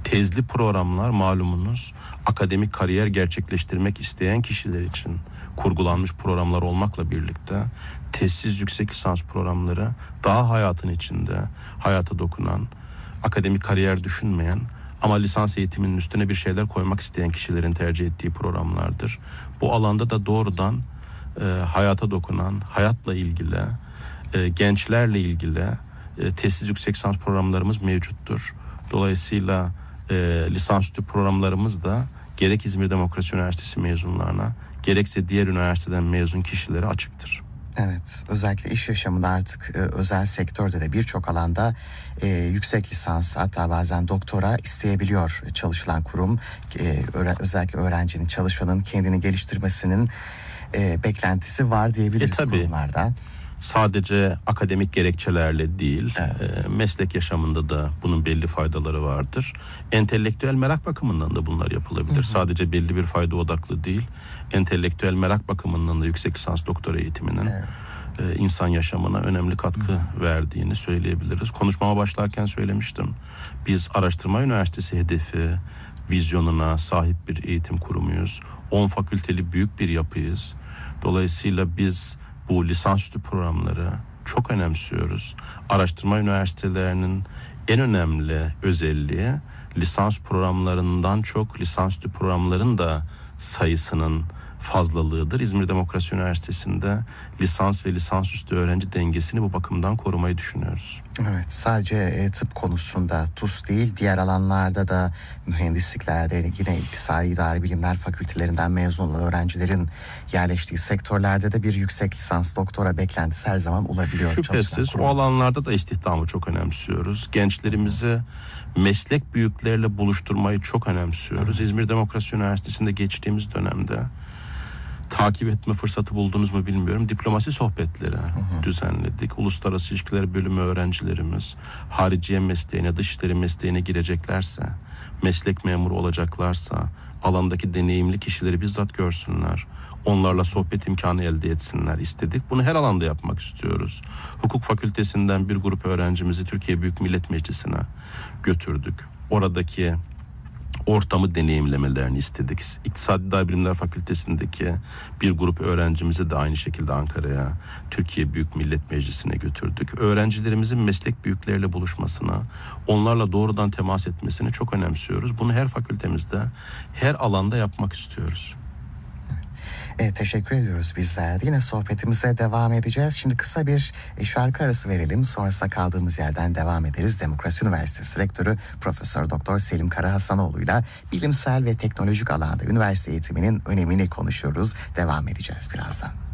Tezli programlar malumunuz akademik kariyer gerçekleştirmek isteyen kişiler için kurgulanmış programlar olmakla birlikte tezsiz yüksek lisans programları daha hayatın içinde hayata dokunan, akademik kariyer düşünmeyen ama lisans eğitiminin üstüne bir şeyler koymak isteyen kişilerin tercih ettiği programlardır. Bu alanda da doğrudan hayata dokunan, hayatla ilgili, gençlerle ilgili tezsiz yüksek lisans programlarımız mevcuttur. Dolayısıyla lisansüstü programlarımız da gerek İzmir Demokrasi Üniversitesi mezunlarına gerekse diğer üniversiteden mezun kişilere açıktır. Evet, özellikle iş yaşamında artık özel sektörde de birçok alanda yüksek lisans, hatta bazen doktora isteyebiliyor çalışılan kurum. Özellikle öğrencinin, çalışanın kendini geliştirmesinin beklentisi var diyebiliriz kurumlarda. Sadece akademik gerekçelerle değil, evet. Meslek yaşamında da bunun belli faydaları vardır. Entelektüel merak bakımından da bunlar yapılabilir. Hı hı. Sadece belli bir fayda odaklı değil, entelektüel merak bakımından da yüksek lisans doktora eğitiminin insan yaşamına önemli katkı verdiğini söyleyebiliriz. Konuşmama başlarken söylemiştim. Biz araştırma üniversitesi hedefi, vizyonuna sahip bir eğitim kurumuyuz. 10 fakülteli büyük bir yapıyız. Dolayısıyla biz bu lisansüstü programları çok önemsiyoruz. Araştırma üniversitelerinin en önemli özelliği lisans programlarından çok lisansüstü programların da sayısının fazlalığıdır. İzmir Demokrasi Üniversitesi'nde lisans ve lisansüstü öğrenci dengesini bu bakımdan korumayı düşünüyoruz. Evet, sadece tıp konusunda TUS değil, diğer alanlarda da mühendisliklerde yine İktisadi İdari Bilimler Fakültelerinden mezun olan öğrencilerin yerleştiği sektörlerde de bir yüksek lisans doktora beklentisi her zaman olabiliyor. Şüphesiz o alanlarda da istihdamı çok önemsiyoruz. Gençlerimizi meslek büyükleriyle buluşturmayı çok önemsiyoruz. İzmir Demokrasi Üniversitesi'nde geçtiğimiz dönemde takip etme fırsatı buldunuz mu bilmiyorum. Diplomasi sohbetleri düzenledik. Uluslararası İlişkiler Bölümü öğrencilerimiz hariciye mesleğine, dışişleri mesleğine gireceklerse, meslek memuru olacaklarsa alandaki deneyimli kişileri bizzat görsünler. Onlarla sohbet imkanı elde etsinler istedik. Bunu her alanda yapmak istiyoruz. Hukuk fakültesinden bir grup öğrencimizi Türkiye Büyük Millet Meclisi'ne götürdük. Oradaki ortamı deneyimlemelerini istedik. İktisadi İdari Bilimler Fakültesindeki bir grup öğrencimizi de aynı şekilde Ankara'ya, Türkiye Büyük Millet Meclisi'ne götürdük. Öğrencilerimizin meslek büyükleriyle buluşmasını, onlarla doğrudan temas etmesini çok önemsiyoruz. Bunu her fakültemizde, her alanda yapmak istiyoruz. Teşekkür ediyoruz bizler de. Yine sohbetimize devam edeceğiz. Şimdi kısa bir şarkı arası verelim. Sonrasında kaldığımız yerden devam ederiz. Demokrasi Üniversitesi Rektörü Profesör Doktor Selim Karahasanoğlu'yla bilimsel ve teknolojik alanda üniversite eğitiminin önemini konuşuyoruz. Devam edeceğiz birazdan.